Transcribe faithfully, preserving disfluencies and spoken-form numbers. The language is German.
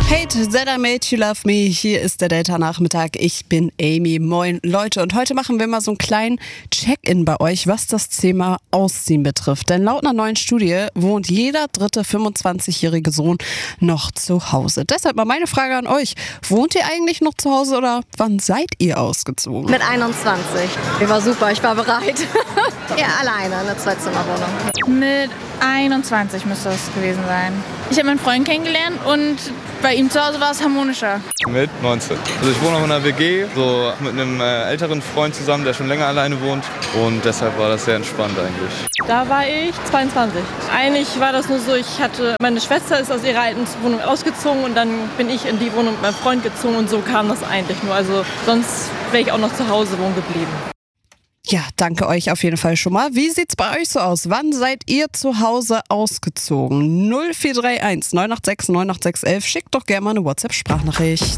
Hate that I made you love me. Hier ist der Delta-Nachmittag. Ich bin Amy. Moin, Leute. Und heute machen wir mal so einen kleinen Check-in bei euch, was das Thema Ausziehen betrifft. Denn laut einer neuen Studie wohnt jeder dritte fünfundzwanzigjährige Sohn noch zu Hause. Deshalb mal meine Frage an euch. Wohnt ihr eigentlich noch zu Hause oder wann seid ihr ausgezogen? Mit einundzwanzig. Ich war super, ich war bereit. Ja, alleine, eine Zweizimmerwohnung. Mit einundzwanzig müsste das gewesen sein. Ich habe meinen Freund kennengelernt und bei ihm zu Hause war es harmonischer. Mit neunzehn. Also ich wohne auch in einer W G, so mit einem äh, älteren Freund zusammen, der schon länger alleine wohnt. Und deshalb war das sehr entspannt eigentlich. Da war ich zweiundzwanzig. Eigentlich war das nur so, ich hatte, meine Schwester ist aus ihrer alten Wohnung ausgezogen und dann bin ich in die Wohnung mit meinem Freund gezogen und so kam das eigentlich nur. Also sonst wäre ich auch noch zu Hause wohnen geblieben. Ja, danke euch auf jeden Fall schon mal. Wie sieht's bei euch so aus? Wann seid ihr zu Hause ausgezogen? null vier drei eins neun acht sechs neun acht sechs eins eins. Schickt doch gerne mal eine WhatsApp-Sprachnachricht.